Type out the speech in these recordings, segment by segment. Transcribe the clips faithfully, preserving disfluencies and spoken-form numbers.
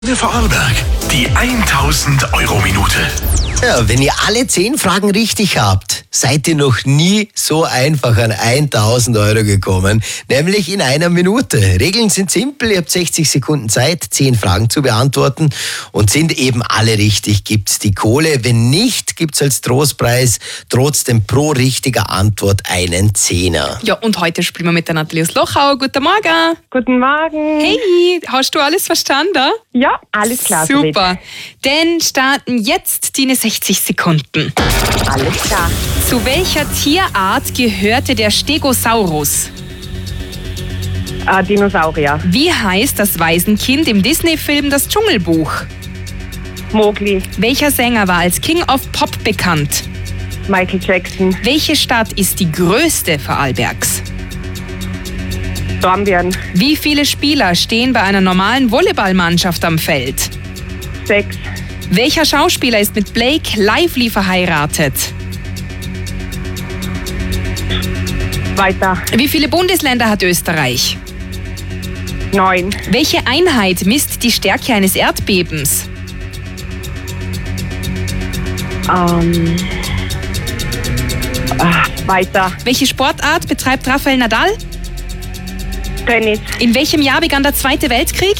Der Vorarlberg, die tausend Euro Minute. Ja, wenn ihr alle zehn Fragen richtig habt, seid ihr noch nie so einfach an tausend Euro gekommen, nämlich in einer Minute. Regeln sind simpel, ihr habt sechzig Sekunden Zeit, zehn Fragen zu beantworten und sind eben alle richtig, gibt's die Kohle. Wenn nicht, gibt's als Trostpreis trotzdem pro richtiger Antwort einen Zehner. Ja, und heute spielen wir mit der Nathalie aus Lochau. Guten Morgen. Guten Morgen. Hey, hast du alles verstanden? Ja, alles klar. Super. Dann starten jetzt deine sechzig Sekunden. Alles klar. Zu welcher Tierart gehörte der Stegosaurus? Äh, Dinosaurier. Wie heißt das Waisenkind im Disney-Film Das Dschungelbuch? Mowgli. Welcher Sänger war als King of Pop bekannt? Michael Jackson. Welche Stadt ist die größte Vorarlbergs? Dornbirn. Wie viele Spieler stehen bei einer normalen Volleyballmannschaft am Feld? Sechs. Welcher Schauspieler ist mit Blake Lively verheiratet? Weiter. Wie viele Bundesländer hat Österreich? Neun. Welche Einheit misst die Stärke eines Erdbebens? Ähm. Ah, weiter. Welche Sportart betreibt Rafael Nadal? Tennis. In welchem Jahr begann der Zweite Weltkrieg?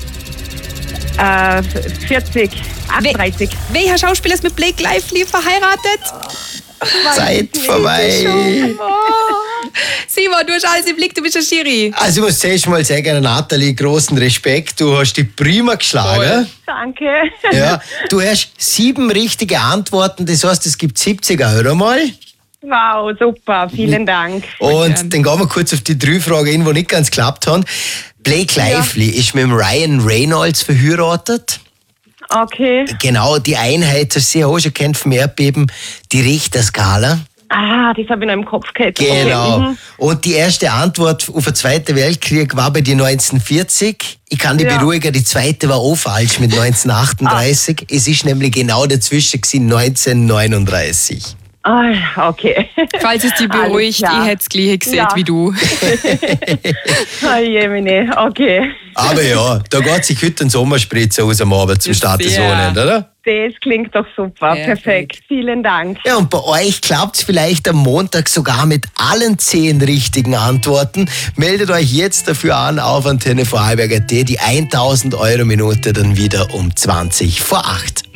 Äh, vierzig. achtunddreißig. Welcher Schauspieler ist mit Blake Lively verheiratet? Zeit vorbei. Oh. Simon, du hast alles im Blick, du bist ein Schiri. Also ich muss zuerst mal sagen, Nathalie, großen Respekt, du hast die prima geschlagen. Danke. Ja, du hast sieben richtige Antworten, das heißt, es gibt siebzig Euro mal. Wow, super. Vielen Dank. Und gern. dann gehen wir kurz auf die drei Fragen hin, die nicht ganz geklappt haben. Blake Lively ist mit dem Ryan Reynolds verheiratet. Okay. Genau, die Einheit, das Sie auch schon kennt vom Erdbeben, die Richterskala. Ah, das habe ich noch im Kopf gehabt. Genau. Okay. Mhm. Und die erste Antwort auf den Zweiten Weltkrieg war bei dir neunzehnhundertvierzig. Ich kann dich Ja. beruhigen, die zweite war auch falsch mit neunzehnhundertachtunddreißig. Es ist nämlich genau dazwischen gewesen, neunzehnhundertneununddreißig. Ah, okay. Falls es dich Alles beruhigt, ich klar. hätte es gleich gesehen Ja. wie du. Oh je, meine. Okay. Aber ja, da geht sich heute ein Sommerspritzer aus dem Abend zum Start des Sehr. Wochenendes, oder? Das klingt doch super. Perfekt. Perfekt. Vielen Dank. Ja, und bei euch klappt es vielleicht am Montag sogar mit allen zehn richtigen Antworten. Meldet euch jetzt dafür an auf Antenne Vorarlberg punkt at, die tausend Euro Minute dann wieder um zwanzig vor acht.